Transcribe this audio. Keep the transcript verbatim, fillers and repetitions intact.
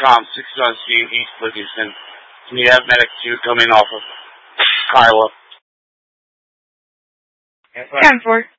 com, sixty-one Street, East Livingston. And you have Medic two coming off of Kiowa. ten four.